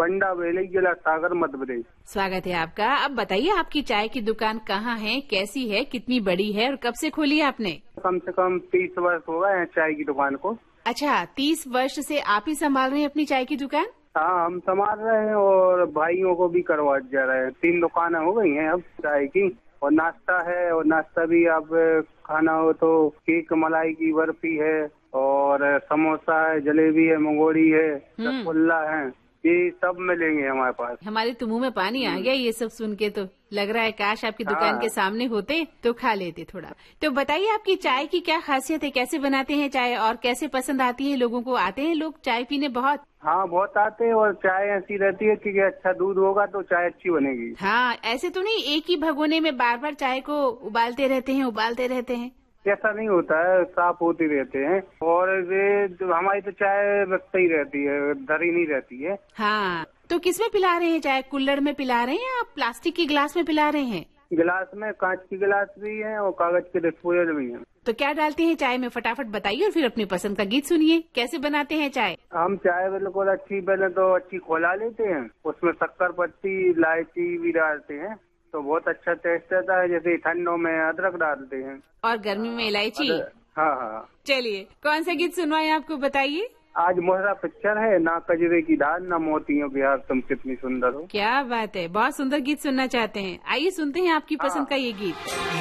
बंडा बेली, जिला सागर, मध्य प्रदेश। स्वागत है आपका। अब बताइए आपकी चाय की दुकान कहाँ है, कैसी है, कितनी बड़ी है और कब से खोली है आपने? कम से कम 30 वर्ष हो गए हैं चाय की दुकान को। अच्छा, 30 वर्ष से आप ही संभाल रहे हैं अपनी चाय की दुकान? हाँ, हम संभाल रहे हैं और भाइयों को भी करवा जा रहे हैं। 3 दुकानें हो गई हैं अब चाय की, और नाश्ता है, और नाश्ता भी आप खाना हो तो केक, मलाई की बर्फी है, और समोसा है, जलेबी है, मंगोड़ी है, रसगुल्ला है, ये सब मिलेंगे हमारे पास। हमारे तो मुंह में पानी आ गया ये सब सुन के, तो लग रहा है काश आपकी दुकान के सामने होते तो खा लेते थोड़ा। तो बताइए आपकी चाय की क्या खासियत है, कैसे बनाते हैं चाय और कैसे पसंद आती है लोगों को? आते हैं लोग चाय पीने बहुत? हाँ, बहुत आते हैं, और चाय ऐसी रहती है कि अच्छा दूध होगा तो चाय अच्छी बनेगी। हाँ, ऐसे तो नहीं एक ही भगोने में बार बार चाय को उबालते रहते हैं। ऐसा नहीं होता है, साफ होती रहते हैं, और ये हमारी तो चाय रखते ही रहती है, धरी नहीं रहती है। हाँ, तो किसमें पिला रहे हैं चाय? कुल्हड़ में पिला रहे हैं या प्लास्टिक के गिलास में पिला रहे हैं? गिलास में, कांच की गिलास भी है और कागज के डिस्पोजल भी है। तो क्या डालते हैं चाय में, फटाफट बताइए और फिर अपनी पसंद का गीत सुनिए। कैसे बनाते हैं चाय? हम चाय बिल्कुल अच्छी, पहले तो अच्छी खोला लेते हैं, उसमें शक्कर पत्ती, इलायची भी डालते हैं तो बहुत अच्छा टेस्ट आता है। जैसे ठंडों में अदरक डालते हैं और गर्मी में इलायची। हाँ। चलिए, कौन सा गीत सुनवाएं आपको, बताइए। आज मोहरा पिक्चर है, ना कजरे की दाल, ना मोतियों की हार, तुम कितनी सुंदर हो। क्या बात है, बहुत सुंदर गीत सुनना चाहते हैं। आइए सुनते हैं आपकी पसंद का ये गीत।